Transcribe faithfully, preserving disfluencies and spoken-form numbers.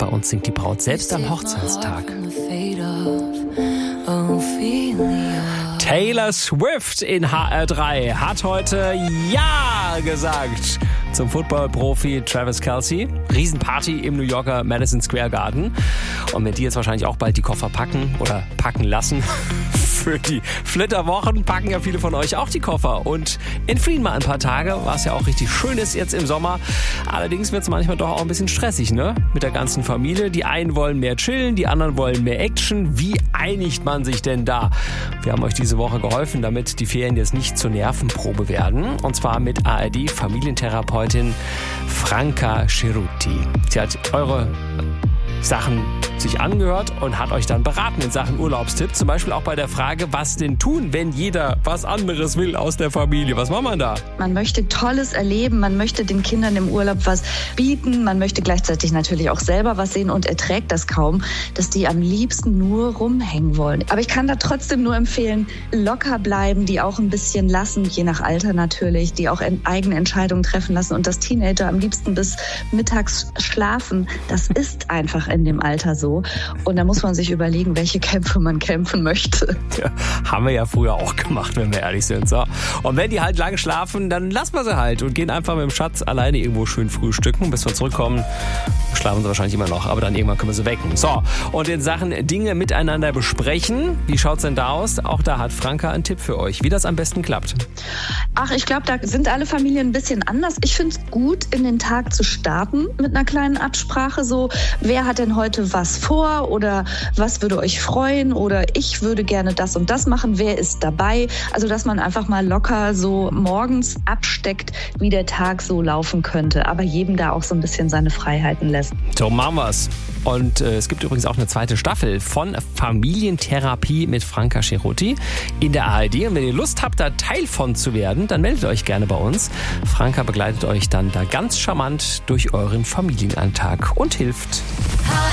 und singt die Braut selbst am Hochzeitstag. Taylor Swift in H R drei hat heute Ja gesagt zum Football-Profi Travis Kelce. Riesenparty im New Yorker Madison Square Garden. Und wenn die jetzt wahrscheinlich auch bald die Koffer packen oder packen lassen für die Flitterwochen, packen ja viele von euch auch die Koffer und entfliehen mal ein paar Tage, was ja auch richtig schön ist jetzt im Sommer. Allerdings wird es manchmal doch auch ein bisschen stressig, ne? Mit der ganzen Familie. Die einen wollen mehr chillen, die anderen wollen mehr Action. Wie einigt man sich denn da? Wir haben euch diese Woche geholfen, damit die Ferien jetzt nicht zur Nervenprobe werden. Und zwar mit A R D-Familientherapeutin Franca Cerutti. Sie hat eure Sachen sich angehört und hat euch dann beraten in Sachen Urlaubstipp. Zum Beispiel auch bei der Frage, was denn tun, wenn jeder was anderes will aus der Familie. Was macht man da? Man möchte Tolles erleben, man möchte den Kindern im Urlaub was bieten, man möchte gleichzeitig natürlich auch selber was sehen und erträgt das kaum, dass die am liebsten nur rumhängen wollen. Aber ich kann da trotzdem nur empfehlen, locker bleiben, die auch ein bisschen lassen, je nach Alter natürlich, die auch eigene Entscheidungen treffen lassen und das Teenager am liebsten bis mittags schlafen. Das ist einfach in dem Alter so. Und da muss man sich überlegen, welche Kämpfe man kämpfen möchte. Ja, haben wir ja früher auch gemacht, wenn wir ehrlich sind. So. Und wenn die halt lang schlafen, dann lassen wir sie halt und gehen einfach mit dem Schatz alleine irgendwo schön frühstücken. Bis wir zurückkommen, schlafen sie wahrscheinlich immer noch, aber dann irgendwann können wir sie wecken. So, und in Sachen Dinge miteinander besprechen, wie schaut's denn da aus? Auch da hat Franca einen Tipp für euch, wie das am besten klappt. Ach, ich glaube, da sind alle Familien ein bisschen anders. Ich finde es gut, in den Tag zu starten mit einer kleinen Absprache. So, wer hat denn heute was vor oder was würde euch freuen oder ich würde gerne das und das machen, wer ist dabei? Also, dass man einfach mal locker so morgens absteckt, wie der Tag so laufen könnte, aber jedem da auch so ein bisschen seine Freiheiten lässt. So machen wir's. Und äh, es gibt übrigens auch eine zweite Staffel von Familientherapie mit Franca Cerutti in der A R D. Und wenn ihr Lust habt, da Teil von zu werden, dann meldet euch gerne bei uns. Franca begleitet euch dann da ganz charmant durch euren Familienalltag und hilft.